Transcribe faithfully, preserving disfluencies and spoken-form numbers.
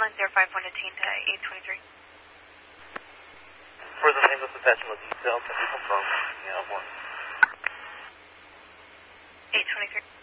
nine zero five one attain to eight twenty-three. For the name of potential detail, can you confirm? Yeah, one. eight twenty-three.